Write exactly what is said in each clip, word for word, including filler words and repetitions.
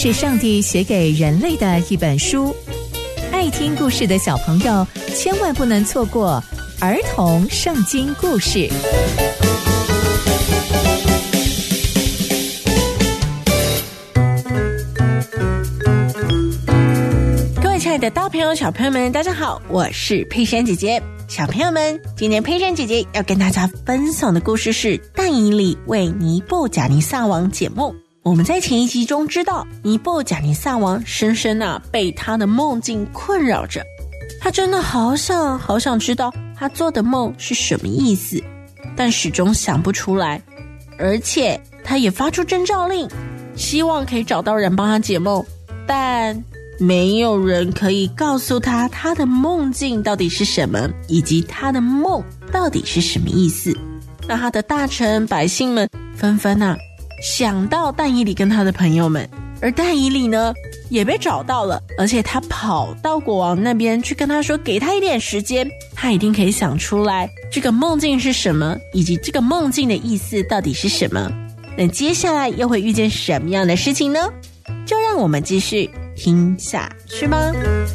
是上帝写给人类的一本书，爱听故事的小朋友千万不能错过儿童圣经故事。 各位亲爱的大朋友小朋友们，大家好，我是佩珊姐姐。小朋友们，今天佩珊姐姐要跟大家分享的故事是但以理为尼布甲尼撒王解梦。我们在前一集中知道，尼布甲尼撒王深深啊被他的梦境困扰着，他真的好想好想知道他做的梦是什么意思，但始终想不出来。而且他也发出征召令，希望可以找到人帮他解梦，但没有人可以告诉他他的梦境到底是什么，以及他的梦到底是什么意思。那他的大臣百姓们纷纷啊想到但以理跟他的朋友们，而但以理呢也被找到了，而且他跑到国王那边去跟他说，给他一点时间，他一定可以想出来这个梦境是什么，以及这个梦境的意思到底是什么。那接下来又会遇见什么样的事情呢？就让我们继续听下去吧。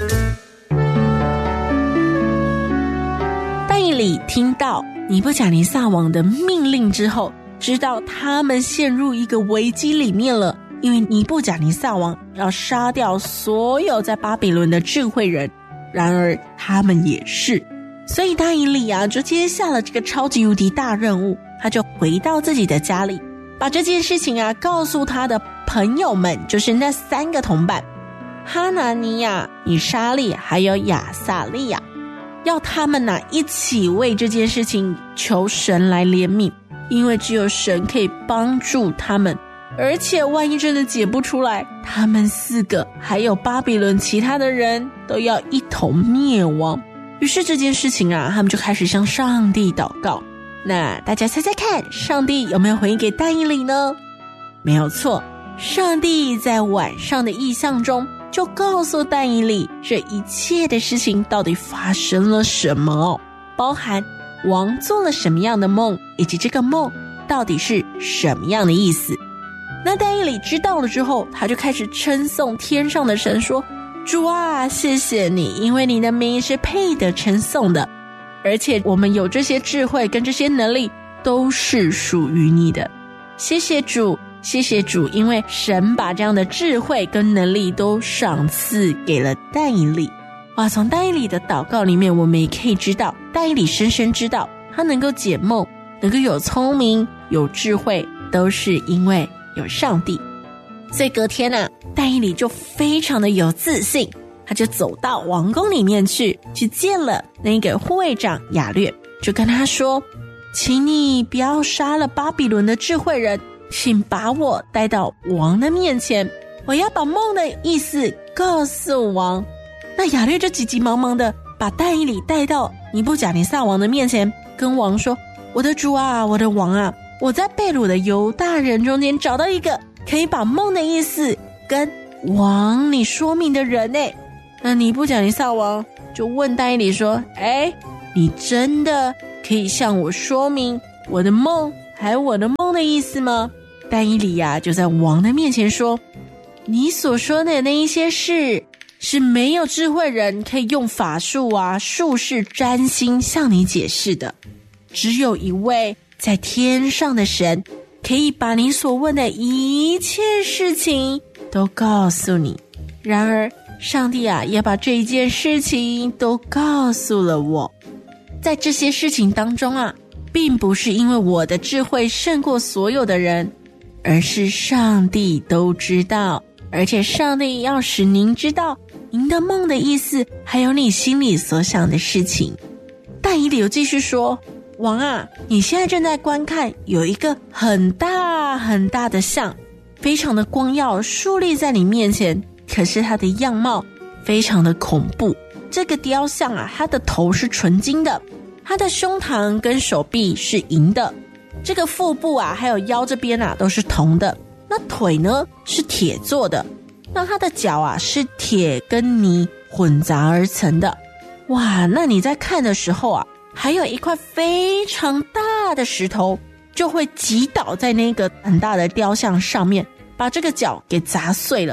但以理听到尼布甲尼撒王的命令之后，知道他们陷入一个危机里面了，因为尼布甲尼撒王要杀掉所有在巴比伦的智慧人，然而他们也是，所以但以理啊就接下了这个超级无敌大任务，他就回到自己的家里，把这件事情啊告诉他的朋友们，就是那三个同伴哈拿尼亚、以沙利还有亚撒利亚，要他们啊一起为这件事情求神来怜悯，因为只有神可以帮助他们，而且万一真的解不出来，他们四个还有巴比伦其他的人都要一同灭亡。于是这件事情啊，他们就开始向上帝祷告。那大家猜猜看，上帝有没有回应给但以理呢？没有错，上帝在晚上的异象中就告诉但以理这一切的事情到底发生了什么哦，包含王做了什么样的梦，以及这个梦到底是什么样的意思。那但以理知道了之后，他就开始称颂天上的神说，主啊，谢谢你，因为你的名是配得称颂的，而且我们有这些智慧跟这些能力都是属于你的。谢谢主，谢谢主，因为神把这样的智慧跟能力都赏赐给了但以理。哇，从但以理的祷告里面，我们也可以知道，但以理深深知道他能够解梦，能够有聪明有智慧，都是因为有上帝。所以隔天啊，但以理就非常的有自信，他就走到王宫里面去去见了那个护卫长亚略，就跟他说，请你不要杀了巴比伦的智慧人，请把我带到王的面前，我要把梦的意思告诉王。那亚略就急急忙忙的把但以理带到尼布甲尼撒王的面前，跟王说，我的主啊，我的王啊，我在被掳的犹大人中间找到一个可以把梦的意思跟王你说明的人耶。那尼布甲尼撒王就问但以理说，诶，你真的可以向我说明我的梦还有我的梦的意思吗？但以理啊就在王的面前说，你所说的那一些事是没有智慧人可以用法术啊、术士、占星向你解释的，只有一位在天上的神可以把你所问的一切事情都告诉你。然而上帝啊也把这一件事情都告诉了我。在这些事情当中啊，并不是因为我的智慧胜过所有的人，而是上帝都知道，而且上帝要使您知道您的梦的意思，还有你心里所想的事情。但以理又继续说，王啊，你现在正在观看有一个很大很大的像，非常的光耀竖立在你面前，可是它的样貌非常的恐怖。这个雕像啊，它的头是纯金的，它的胸膛跟手臂是银的，这个腹部啊还有腰这边啊都是铜的，那腿呢是铁做的，那它的脚啊是铁跟泥混杂而成的。哇，那你在看的时候啊，还有一块非常大的石头就会击倒在那个很大的雕像上面，把这个脚给砸碎了。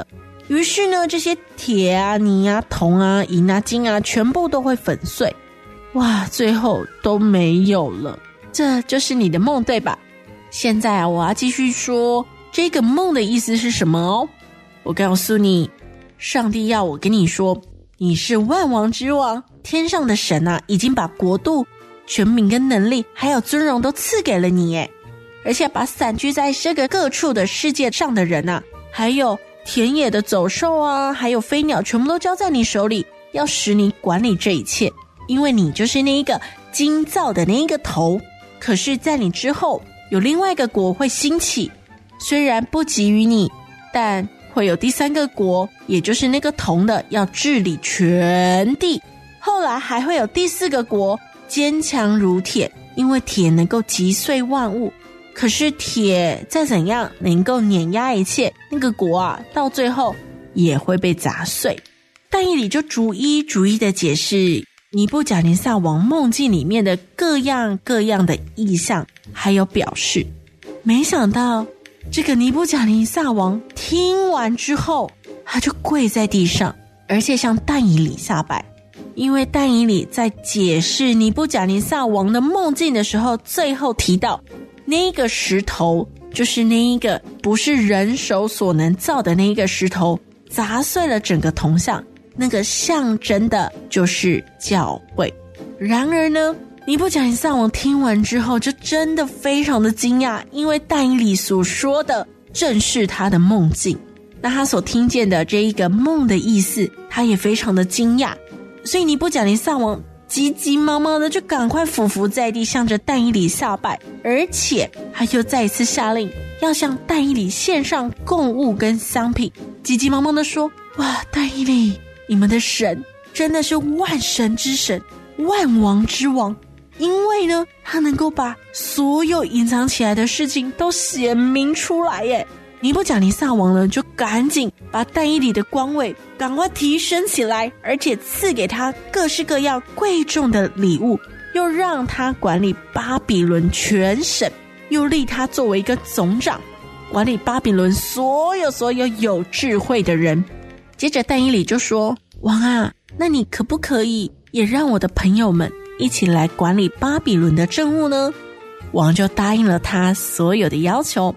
于是呢，这些铁啊、泥啊、铜啊、银啊、金啊，全部都会粉碎。哇，最后都没有了。这就是你的梦，对吧？现在啊，我要继续说这个梦的意思是什么哦。我告诉你，上帝要我跟你说，你是万王之王，天上的神啊，已经把国度、权柄跟能力还有尊荣都赐给了你耶，而且把散居在这个各处的世界上的人啊，还有田野的走兽啊，还有飞鸟，全部都交在你手里，要使你管理这一切，因为你就是那一个金造的那一个头。可是在你之后有另外一个国会兴起，虽然不及于你，但会有第三个国，也就是那个铜的，要治理全地。后来还会有第四个国，坚强如铁，因为铁能够击碎万物。可是铁再怎样能够碾压一切，那个国啊，到最后也会被砸碎。但以理就逐一逐一的解释尼布甲尼撒王梦境里面的各样各样的意象还有表示。没想到这个尼布甲尼撒王听完之后，他就跪在地上，而且向但以理下拜。因为但以理在解释尼布甲尼撒王的梦境的时候，最后提到那个石头就是那一个不是人手所能造的那一个石头，砸碎了整个铜像，那个象征的就是教会。然而呢，尼布甲尼撒王听完之后就真的非常的惊讶，因为但以理所说的正是他的梦境，那他所听见的这一个梦的意思，他也非常的惊讶。所以尼布甲尼撒王急急忙忙的就赶快俯伏在地，向着但以理下拜，而且他又再一次下令要向但以理献上供物跟香品，急急忙忙的说，哇，但以理，你们的神真的是万神之神，万王之王，因为呢，他能够把所有隐藏起来的事情都显明出来耶。尼布甲尼撒王呢，就赶紧把但以理的官位赶快提升起来，而且赐给他各式各样贵重的礼物，又让他管理巴比伦全省，又立他作为一个总长，管理巴比伦所有所有有智慧的人。接着但以理就说，王啊，那你可不可以也让我的朋友们一起来管理巴比伦的政务呢？王就答应了他所有的要求。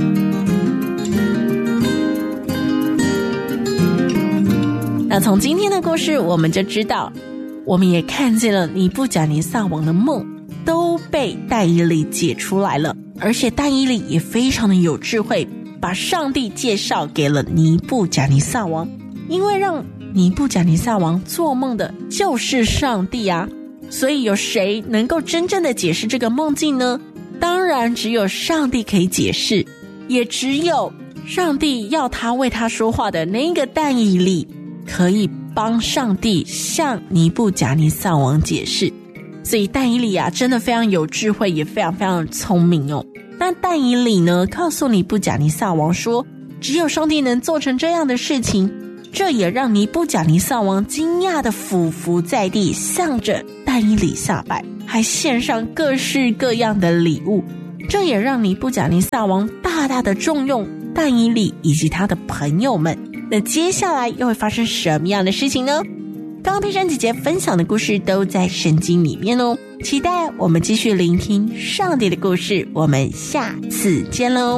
那从今天的故事我们就知道，我们也看见了尼布甲尼撒王的梦都被但以理解出来了，而且但以理也非常的有智慧，把上帝介绍给了尼布甲尼撒王，因为让尼布甲尼撒王做梦的就是上帝啊，所以有谁能够真正的解释这个梦境呢？当然只有上帝可以解释，也只有上帝要他为他说话的那个但以理可以帮上帝向尼布甲尼撒王解释。所以但以理啊，真的非常有智慧，也非常非常聪明哦。那但以理呢，告诉尼布甲尼撒王说，只有上帝能做成这样的事情。这也让尼布甲尼撒王惊讶的俯伏在地，向着但以理下拜，还献上各式各样的礼物。这也让尼布甲尼撒王大大的重用但以理以及他的朋友们。那接下来又会发生什么样的事情呢？刚刚佩珊姐姐分享的故事都在圣经里面哦，期待我们继续聆听上帝的故事，我们下次见喽。